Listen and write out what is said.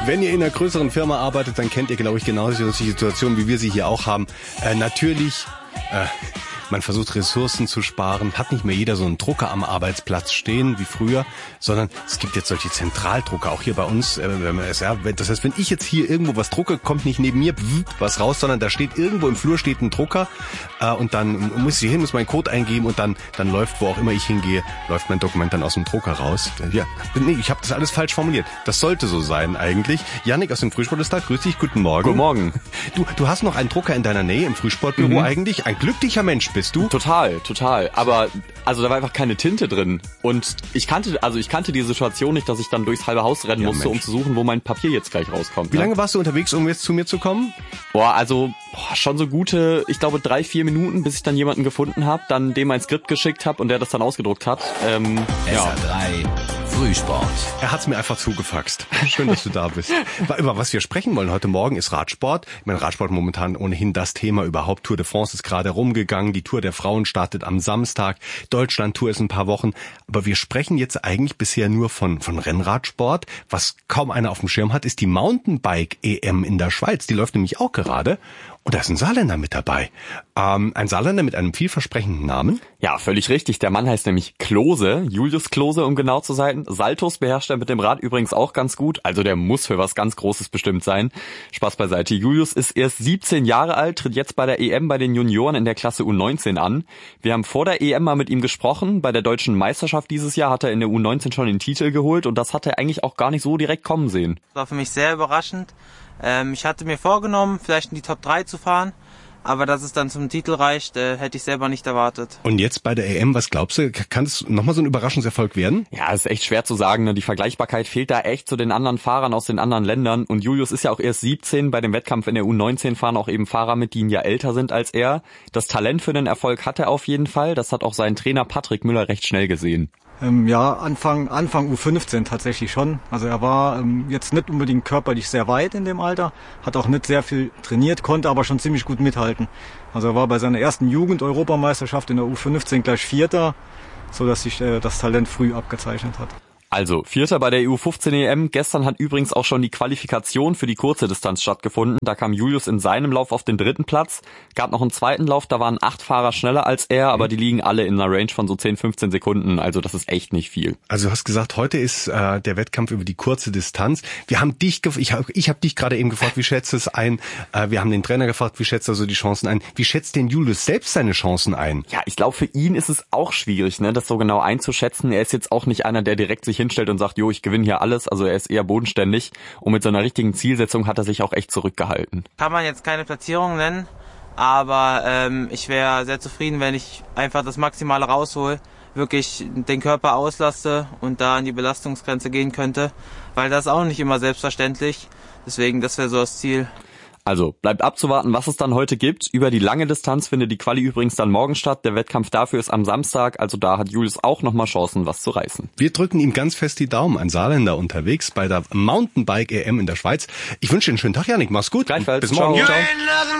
Wenn ihr in einer größeren Firma arbeitet, dann kennt ihr, glaube ich, genauso die Situation, wie wir sie hier auch haben. Natürlich... Man versucht Ressourcen zu sparen, hat nicht mehr jeder so einen Drucker am Arbeitsplatz stehen wie früher, sondern es gibt jetzt solche Zentraldrucker, auch hier bei uns. Das heißt, wenn ich jetzt hier irgendwo was drucke, kommt nicht neben mir was raus, sondern da steht irgendwo im Flur steht ein Drucker und dann muss ich hier hin, muss meinen Code eingeben und dann läuft, wo auch immer ich hingehe, läuft mein Dokument dann aus dem Drucker raus. Ja, nee, ich habe das alles falsch formuliert. Das sollte so sein eigentlich. Jannik aus dem Frühsportistag, grüß dich, guten Morgen. Guten Morgen. Du hast noch einen Drucker in deiner Nähe im Frühsportbüro eigentlich. Ein glücklicher Mensch bist du. Total. Aber also da war einfach keine Tinte drin und ich kannte die Situation nicht, dass ich dann durchs halbe Haus rennen musste, um zu suchen, wo mein Papier jetzt gleich rauskommt. Wie lange warst du unterwegs, um jetzt zu mir zu kommen? Schon so gute, ich glaube 3-4 Minuten, bis ich dann jemanden gefunden habe, dann dem ein Skript geschickt habe und der das dann ausgedruckt hat. SR3 Frühsport. Er hat's mir einfach zugefaxt. Schön, dass du da bist. Über was wir sprechen wollen heute Morgen ist Radsport. Ich meine, Radsport momentan ohnehin das Thema überhaupt. Tour de France ist gerade rumgegangen. Die Tour der Frauen startet am Samstag. Deutschland-Tour ist in ein paar Wochen. Aber wir sprechen jetzt eigentlich bisher nur von Rennradsport. Was kaum einer auf dem Schirm hat, ist die Mountainbike-EM in der Schweiz. Die läuft nämlich auch gerade. Und da ist ein Saarländer mit dabei. Ein Saarländer mit einem vielversprechenden Namen. Ja, völlig richtig. Der Mann heißt nämlich Klose, Julius Klose, um genau zu sein. Saltos beherrscht er mit dem Rad übrigens auch ganz gut. Also der muss für was ganz Großes bestimmt sein. Spaß beiseite. Julius ist erst 17 Jahre alt, tritt jetzt bei der EM bei den Junioren in der Klasse U19 an. Wir haben vor der EM mal mit ihm gesprochen. Bei der deutschen Meisterschaft dieses Jahr hat er in der U19 schon den Titel geholt. Und das hat er eigentlich auch gar nicht so direkt kommen sehen. Das war für mich sehr überraschend. Ich hatte mir vorgenommen, vielleicht in die Top 3 zu fahren, aber dass es dann zum Titel reicht, hätte ich selber nicht erwartet. Und jetzt bei der EM, was glaubst du, kann es nochmal so ein Überraschungserfolg werden? Ja, ist echt schwer zu sagen, ne? Die Vergleichbarkeit fehlt da echt zu den anderen Fahrern aus den anderen Ländern und Julius ist ja auch erst 17, bei dem Wettkampf in der U19 fahren auch eben Fahrer mit, die ein Jahr älter sind als er. Das Talent für den Erfolg hat er auf jeden Fall, das hat auch sein Trainer Patrick Müller recht schnell gesehen. Anfang U15 tatsächlich schon. Also er war jetzt nicht unbedingt körperlich sehr weit in dem Alter, hat auch nicht sehr viel trainiert, konnte aber schon ziemlich gut mithalten. Also er war bei seiner ersten Jugend-Europameisterschaft in der U15 gleich Vierter, so dass sich das Talent früh abgezeichnet hat. Also, Vierter bei der EU15-EM. Gestern hat übrigens auch schon die Qualifikation für die kurze Distanz stattgefunden. Da kam Julius in seinem Lauf auf den 3. Platz. Gab noch einen zweiten Lauf, da waren 8 Fahrer schneller als er, aber die liegen alle in einer Range von so 10-15 Sekunden. Also das ist echt nicht viel. Also du hast gesagt, heute ist der Wettkampf über die kurze Distanz. Wir haben dich ich hab dich gerade eben gefragt, wie schätzt du es ein? Wir haben den Trainer gefragt, wie schätzt er so die Chancen ein? Wie schätzt denn Julius selbst seine Chancen ein? Ja, ich glaube, für ihn ist es auch schwierig, ne, das so genau einzuschätzen. Er ist jetzt auch nicht einer, der direkt sich hinstellt und sagt, jo, ich gewinne hier alles. Also er ist eher bodenständig und mit so einer richtigen Zielsetzung hat er sich auch echt zurückgehalten. Kann man jetzt keine Platzierung nennen, aber ich wäre sehr zufrieden, wenn ich einfach das Maximale raushole, wirklich den Körper auslaste und da an die Belastungsgrenze gehen könnte, weil das ist auch nicht immer selbstverständlich. Deswegen, das wäre so das Ziel. Also bleibt abzuwarten, was es dann heute gibt. Über die lange Distanz findet die Quali übrigens dann morgen statt. Der Wettkampf dafür ist am Samstag, also da hat Julius auch nochmal Chancen, was zu reißen. Wir drücken ihm ganz fest die Daumen. Ein Saarländer unterwegs bei der Mountainbike-EM in der Schweiz. Ich wünsche dir einen schönen Tag, Jannik. Mach's gut. Gleichfalls. Bis morgen. Ciao. Ciao.